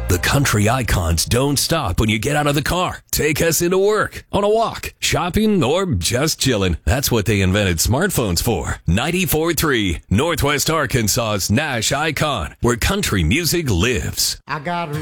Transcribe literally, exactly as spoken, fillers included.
The country icons don't stop when you get out of the car. Take us into work, on a walk, shopping, or just chilling. That's what they invented smartphones for. ninety-four point three, Northwest Arkansas's Nash Icon, where country music lives. I got